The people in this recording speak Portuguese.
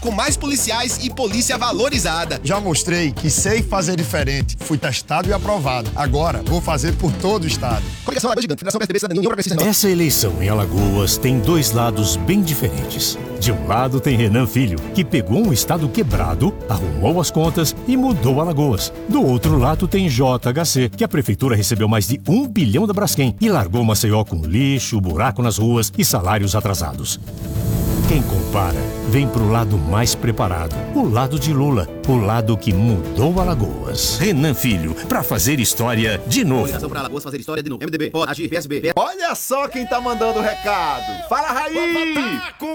com mais policiais e polícia valorizada. Já mostrei que sei fazer diferente. Fui testado e aprovado. Agora vou fazer por todo o estado. Coligação Alagoas Gigante, Federação PSDB, Cidadania, União Progressista. Essa eleição em Alagoas tem dois lados bem diferentes. De um lado tem Renan Filho, que pegou um estado quebrado, arrumou as contas e mudou Alagoas. Do outro lado tem JHC, que a prefeitura recebeu mais de 1 bilhão da Braskem e largou Maceió com lixo, buraco nas ruas e salários atrasados. Quem compara, vem pro lado mais preparado, o lado de Lula, o lado que mudou Alagoas. Renan Filho, pra fazer história de novo. Coligação pra Alagoas fazer história de novo. MDB, pode agir, PSB. Olha só quem tá mandando o recado. Fala, Raí!